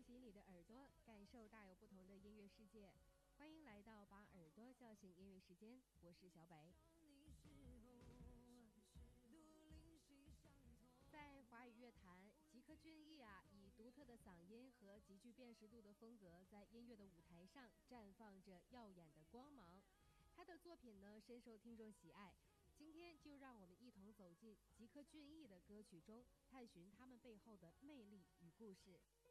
起你的耳朵，感受大有不同的音乐世界。欢迎来到把耳朵叫醒音乐时间，我是小北。在华语乐坛，吉克隽逸以独特的嗓音和极具辨识度的风格，在音乐的舞台上绽放着耀眼的光芒。他的作品呢，深受听众喜爱。今天就让我们一同走进吉克隽逸的歌曲中，探寻他们背后的魅力与故事。